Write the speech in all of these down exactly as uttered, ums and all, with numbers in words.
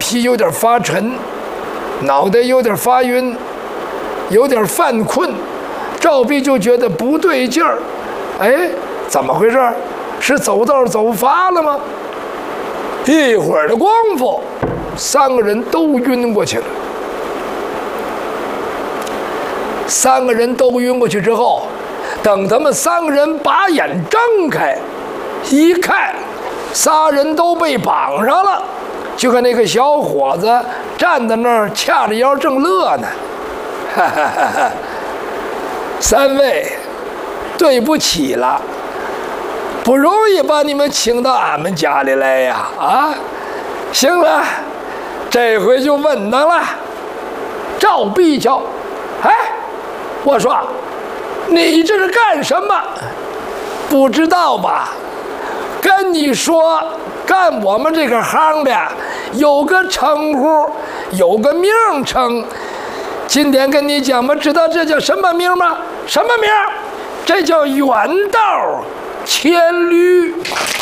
体有点发沉，脑袋有点发晕，有点犯困。赵弼就觉得不对劲儿，哎，怎么回事？是走道走乏了吗？一会儿的功夫，三个人都晕过去了。三个人都晕过去之后，等他们三个人把眼睁开，一看，仨人都被绑上了。就看那个小伙子站在那儿，掐着腰正乐呢。哈哈哈哈！三位，对不起了，不容易把你们请到俺们家里来呀！啊，行了，这回就稳当了。赵必叫，哎，我说，你这是干什么？不知道吧？跟你说，干我们这个行的有个称呼，有个名称。今天跟你讲吧，知道这叫什么名吗？什么名？这叫远道千驴。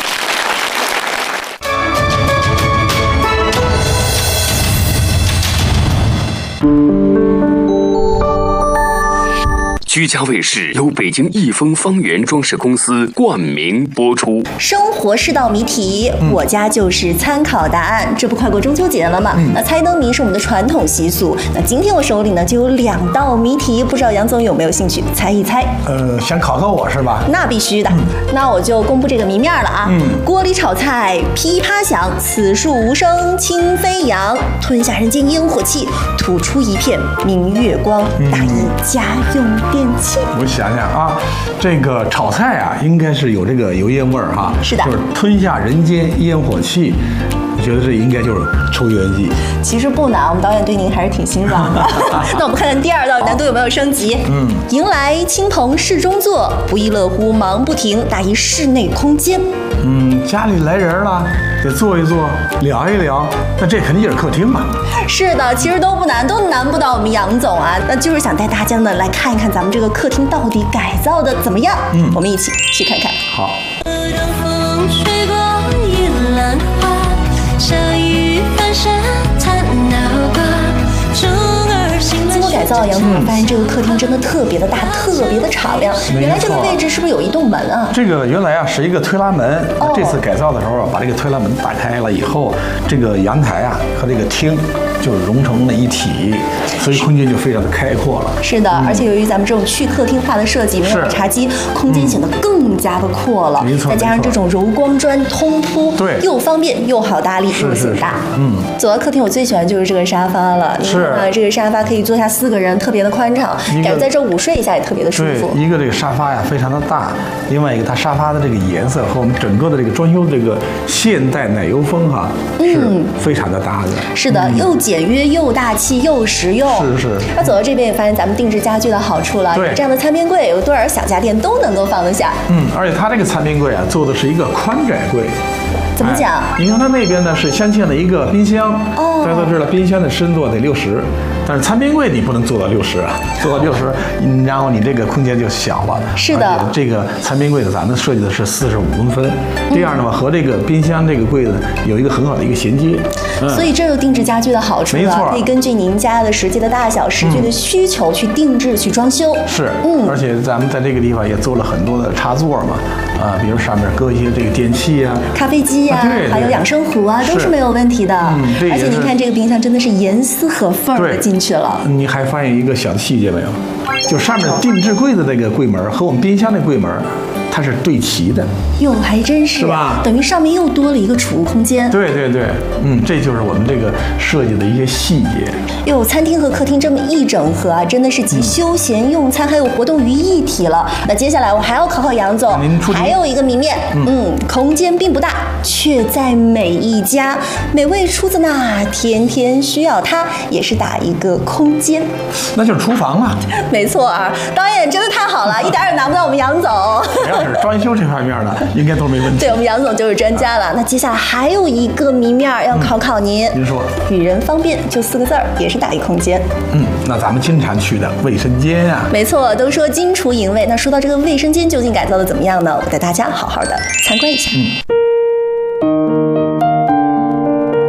居家卫视由北京益丰方圆装饰公司冠名播出。 生活是道谜题，嗯、我家就是参考答案。这不快过中秋节了吗？嗯、那猜灯谜是我们的传统习俗。那今天我手里呢就有两道谜题，不知道杨总有没有兴趣猜一猜？ 呃，想考考我是吧？ 那必须的。嗯、那我就公布这个谜面了啊。嗯、锅里炒菜噼啪响，此树无声轻飞扬，吞下人间烟火气，吐出一片明月光，嗯、大意家用电。 我想想啊，这个炒菜啊，应该是有这个油烟味儿哈。 是的， 就是吞下人间烟火气。我觉得这应该就是抽油烟机。 其实不难，我们导演对您还是挺欣赏的。那我们看看第二道难度有没有升级。嗯，迎来亲朋室中坐，不亦乐乎忙不停，大意室内空间。 嗯，家里来人了，得坐一坐，聊一聊，那这肯定就是客厅嘛。 是的，其实都不难，都难不倒我们杨总啊。那就是想带大家呢来看一看咱们这个客厅到底改造的怎么样。嗯，我们一起去看看。 好。 经过改造，杨总发现这个客厅真的特别的大，特别的敞亮。原来这个位置是不是有一栋门啊？ 这个原来啊是一个推拉门，哦、这次改造的时候啊，把这个推拉门打开了以后，这个阳台啊和这个厅就融成了一体，所以空间就非常的开阔了。 是的，嗯、而且由于咱们这种去客厅化的设计，没有茶几，空间显得更加的阔了。 没错， 再加上这种柔光砖通铺， 对， 又方便又好打理，又显大。嗯，走到客厅，我最喜欢就是这个沙发了。 是啊，这个沙发可以坐下四个人，特别的宽敞，感觉在这午睡一下也特别的舒服。 对，一个这个沙发呀非常的大，另外一个它沙发的这个颜色和我们整个的这个装修这个现代奶油风哈，是非常的搭的。 是的，又简约又大气又实用。 是是。 那走到这边也发现咱们定制家具的好处了， 对， 这样的餐边柜有多少小家电都能够放得下。 嗯，而且它这个餐边柜啊做的是一个宽窄柜。 怎么讲？ 哎、你看它那边呢是镶嵌了一个冰箱，哦，大家都知道冰箱的深度得六十，但是餐边柜你不能做到六十啊，做到六十，然后你这个空间就小了。 是的， 这个餐边柜子咱们设计的是四十五公分，这样的话和这个冰箱这个柜子有一个很好的一个衔接。 嗯、所以这有定制家具的好处了， 没错， 可以根据您家的实际的大小、实际的需求去定制、去装修。 是，嗯，而且咱们在这个地方也做了很多的插座嘛，啊，比如上面搁一些这个电器啊、 咖啡机呀、啊， 对对， 还有养生壶啊，都是没有问题的。嗯，而且您看这个冰箱真的是严丝合缝的进去了。 你还发现一个小的细节没有？就上面定制柜子那个柜门和我们冰箱的柜门，它是对齐的。 哟，还真是， 是吧？ 等于上面又多了一个储物空间。 对对对，嗯，这就是我们这个设计的一些细节。 哟，餐厅和客厅这么一整合啊，真的是集休闲用餐还有活动于一体了。那接下来我还要考考杨总， 您出题。 还有一个谜面，嗯，嗯空间并不大，却在每一家，美味出自那，天天需要它，也是打一个空间。 那就是厨房了。 没错啊，导演真的太好了，一点也难不到我们杨总。 要是装修这方面的，应该都没问题。 对，我们杨总就是专家了。那接下来还有一个谜面要考考您。 嗯、您说， 与人方便，就四个字儿，也是打一空间。 嗯，那咱们经常去的卫生间呀、啊。 没错，都说金厨银卫。那说到这个卫生间究竟改造的怎么样呢？我带大家好好的参观一下。嗯。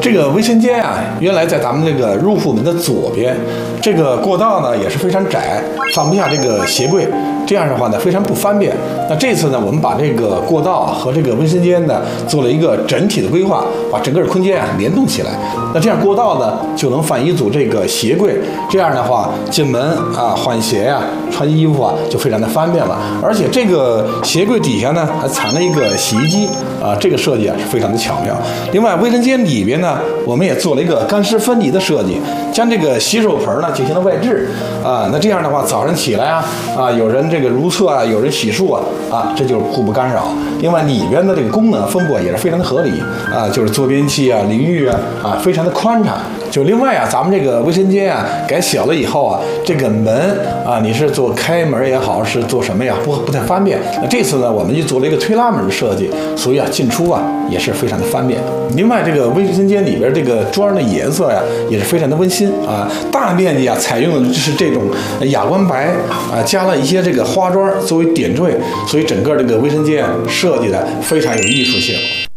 这个卫生间啊，原来在咱们这个入户门的左边，这个过道呢也是非常窄，放不下这个鞋柜，这样的话呢非常不方便。那这次呢，我们把这个过道和这个卫生间呢做了一个整体的规划，把整个空间啊联动起来。那这样过道呢就能放一组这个鞋柜，这样的话进门啊换鞋呀、啊、穿衣服啊就非常的方便了。而且这个鞋柜底下呢还藏了一个洗衣机啊，这个设计啊是非常的巧妙。另外卫生间里边呢，我们也做了一个干湿分离的设计，将这个洗手盆呢进行了外置啊。那这样的话，早上起来啊啊，有人这个如厕啊，有人洗漱啊啊，这就是互不干扰。另外里边的这个功能分布也是非常的合理啊，就是坐便器啊、淋浴啊啊，非常的宽敞。就另外啊，咱们这个卫生间啊改小了以后啊，这个门啊，你是做开门也好，是做什么呀，不不太方便。那这次呢，我们就做了一个推拉门的设计，所以啊进出啊也是非常的方便。另外，这个卫生间里边这个砖的颜色呀，也是非常的温馨啊，大面积啊采用的就是这种哑光白啊，加了一些这个花砖作为点缀，所以整个这个卫生间设计的非常有艺术性。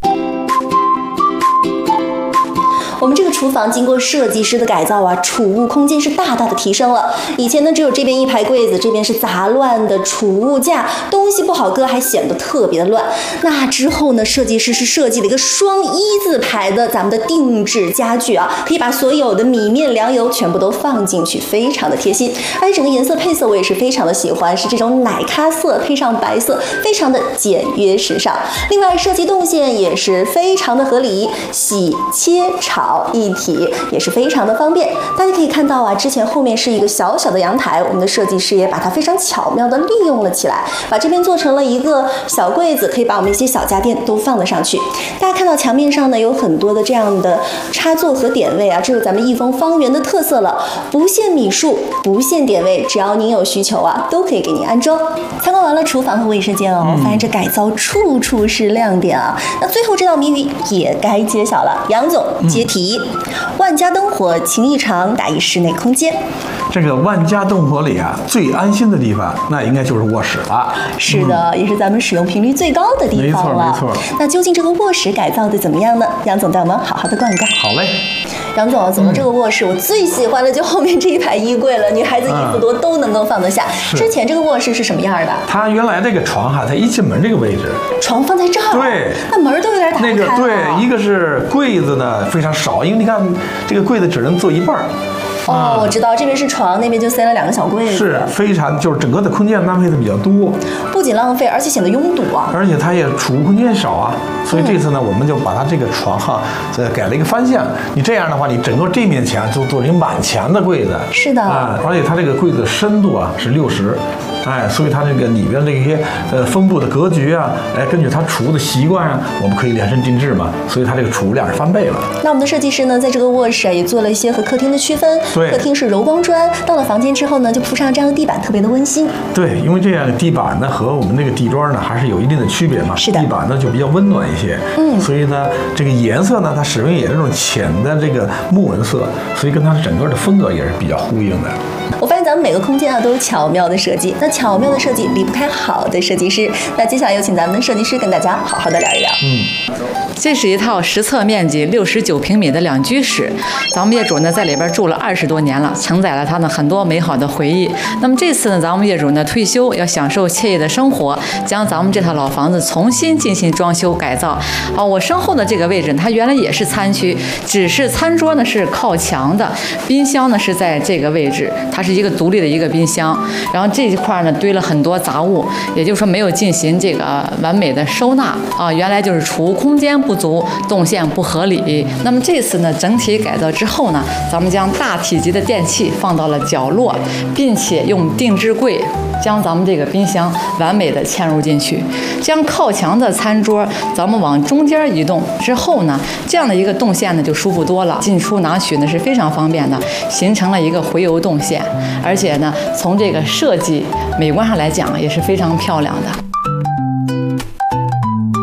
我们这个厨房经过设计师的改造啊，储物空间是大大的提升了。以前呢，只有这边一排柜子，这边是杂乱的储物架，东西不好搁，还显得特别的乱。那之后呢，设计师是设计了一个双一字排的咱们的定制家具啊，可以把所有的米面粮油全部都放进去，非常的贴心。而且整个颜色配色我也是非常的喜欢，是这种奶咖色配上白色，非常的简约时尚。另外设计动线也是非常的合理，洗切炒一体，也是非常的方便。大家可以看到啊，之前后面是一个小小的阳台，我们的设计师也把它非常巧妙的利用了起来，把这边做成了一个小柜子，可以把我们一些小家电都放了上去。大家看到墙面上呢有很多的这样的插座和点位啊，这是咱们益丰方圆的特色了，不限米数，不限点位，只要您有需求啊，都可以给您安装。参观完了厨房和卫生间哦，嗯、发现这改造处处是亮点啊。那最后这道谜语也该揭晓了，杨总接题。嗯、万家灯火情意长，打一室内空间。 这个万家灯火里啊，最安心的地方，那应该就是卧室了。 是的，嗯、也是咱们使用频率最高的地方了。 没错，没错。 那究竟这个卧室改造的怎么样呢？杨总带我们好好的逛一逛。 好嘞。 杨总，走到这个卧室，嗯、我最喜欢的就后面这一排衣柜了，女孩子衣服多都能够放得下。嗯、之前这个卧室是什么样的？ 它原来这个床哈，它一进门这个位置， 床放在这儿， 对， 那门都有点打不开了。 那个对，一个是柜子呢非常少，因为你看这个柜子只能坐一半。 哦，我知道，这边是床，那边就塞了两个小柜子， 是非常就是整个的空间搭配的比较多， 不仅浪费，而且显得拥堵啊。 而且它也储物空间少啊，所以这次呢，嗯、我们就把它这个床哈，呃，改了一个方向。你这样的话，你整个这面墙就做成满墙的柜子。 是的啊，而且它这个柜子深度啊是六十。哎，所以它这个里边这些呃分布的格局啊，哎，根据它储物的习惯啊，我们可以量身定制嘛，所以它这个储物量是翻倍了。 那我们的设计师呢，在这个卧室啊，也做了一些和客厅的区分。 对， 客厅是柔光砖，到了房间之后呢，就铺上这样的地板，特别的温馨。 对，因为这样的地板呢和我们那个地砖呢还是有一定的区别嘛。 是的， 地板呢就比较温暖一些。嗯，所以呢，这个颜色呢，它使用也是这种浅的这个木纹色，所以跟它整个的风格也是比较呼应的。 我发现咱们每个空间啊都有巧妙的设计，那巧妙的设计离不开好的设计师。那接下来有请咱们的设计师跟大家好好的聊一聊。 嗯，这是一套实测面积六十九平米的两居室，咱们业主呢在里边住了二十多年了，承载了他呢很多美好的回忆。那么这次呢，咱们业主呢退休要享受惬意的生活，将咱们这套老房子重新进行装修改造。啊，我身后的这个位置，它原来也是餐区，只是餐桌呢是靠墙的，冰箱呢是在这个位置，它是一个独立的一个冰箱。然后这一块呢堆了很多杂物，也就是说没有进行这个完美的收纳啊，原来就是储物空间不足，动线不合理。那么这次呢，整体改造之后呢，咱们将大体积的电器放到了角落，并且用定制柜将咱们这个冰箱完美的嵌入进去，将靠墙的餐桌咱们往中间移动之后呢，这样的一个动线呢就舒服多了，进出拿取呢是非常方便的，形成了一个回游动线，而且呢，从这个设计美观上来讲也是非常漂亮的。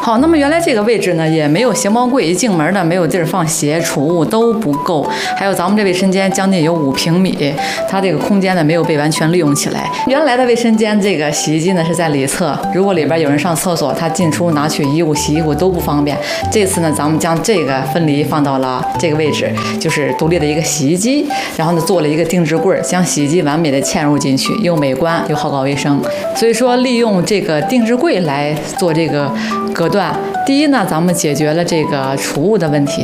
好，那么原来这个位置呢也没有鞋帽柜，一进门呢没有地儿放鞋，储物都不够。还有咱们这卫生间将近有五平米，它这个空间呢没有被完全利用起来。原来的卫生间这个洗衣机呢是在里侧，如果里边有人上厕所，他进出拿取衣物、洗衣服都不方便。这次呢，咱们将这个分离放到了这个位置，就是独立的一个洗衣机，然后呢做了一个定制柜，将洗衣机完美的嵌入进去，又美观又好搞卫生。所以说，利用这个定制柜来做这个隔断，第一呢，咱们解决了这个储物的问题。